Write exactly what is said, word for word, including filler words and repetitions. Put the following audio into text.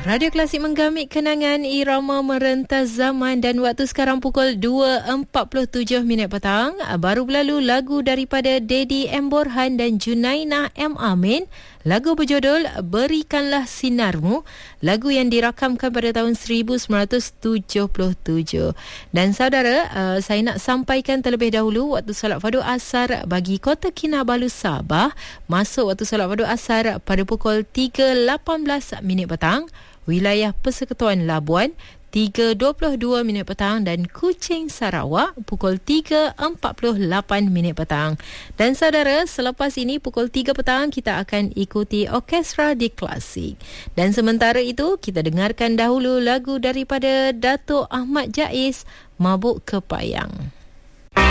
Radio Klasik menggamit kenangan irama merentas zaman dan waktu sekarang pukul dua empat puluh tujuh minit petang. Baru berlalu lagu daripada Dedi M. Borhan dan Junaina M. Amin. Lagu berjudul Berikanlah Sinarmu. Lagu yang dirakamkan pada tahun seribu sembilan ratus tujuh puluh tujuh. Dan saudara, uh, saya nak sampaikan terlebih dahulu waktu solat fardu asar bagi Kota Kinabalu Sabah. Masuk waktu solat fardu asar pada pukul tiga lapan belas minit petang. Wilayah Persekutuan Labuan tiga dua puluh dua minit petang dan Kuching Sarawak pukul tiga empat puluh lapan minit petang. Dan saudara, selepas ini pukul tiga petang kita akan ikuti orkestra di Klasik. Dan sementara itu kita dengarkan dahulu lagu daripada Dato' Ahmad Jaiz, Mabuk Kepayang.